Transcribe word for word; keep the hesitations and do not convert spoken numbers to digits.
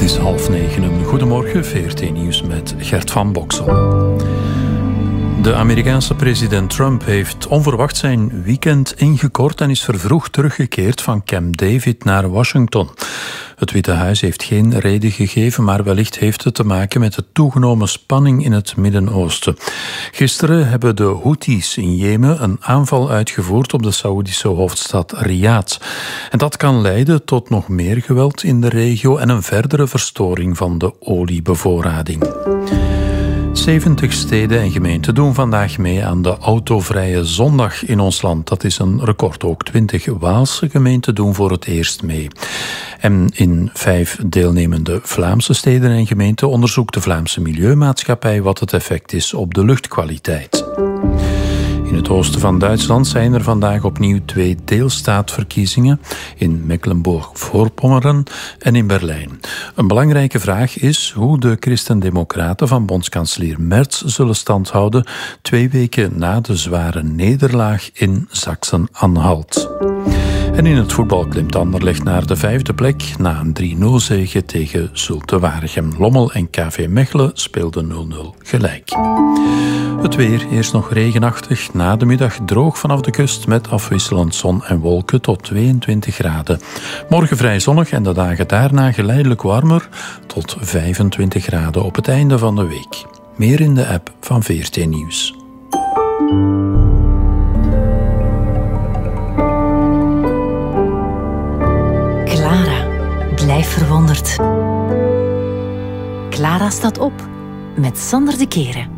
is half negen. Goedemorgen, V R T Nieuws met Gert van Boksel. De Amerikaanse president Trump heeft onverwacht zijn weekend ingekort en is vervroegd teruggekeerd van Camp David naar Washington. Het Witte Huis heeft geen reden gegeven, maar wellicht heeft het te maken met de toegenomen spanning in het Midden-Oosten. Gisteren hebben de Houthis in Jemen een aanval uitgevoerd op de Saoedische hoofdstad Riyadh. En dat kan leiden tot nog meer geweld in de regio en een verdere verstoring van de oliebevoorrading. zeventig steden en gemeenten doen vandaag mee aan de autovrije zondag in ons land. Dat is een record. Ook twintig Waalse gemeenten doen voor het eerst mee. En in vijf deelnemende Vlaamse steden en gemeenten onderzoekt de Vlaamse Milieumaatschappij wat het effect is op de luchtkwaliteit. In het oosten van Duitsland zijn er vandaag opnieuw twee deelstaatverkiezingen, in Mecklenburg-Voorpommeren en in Berlijn. Een belangrijke vraag is hoe de Christen-Democraten van bondskanselier Merz zullen standhouden twee weken na de zware nederlaag in Sachsen-Anhalt. En in het voetbal klimt Anderlecht naar de vijfde plek na een drie nul zege tegen Zulte Waregem. Lommel en K V Mechelen speelden nul nul gelijk. Het weer, eerst nog regenachtig, na de middag droog vanaf de kust met afwisselend zon en wolken tot tweeëntwintig graden. Morgen vrij zonnig en de dagen daarna geleidelijk warmer tot vijfentwintig graden op het einde van de week. Meer in de app van V R T Nieuws. Clara, blijf verwonderd. Clara staat op met Sander de Keren.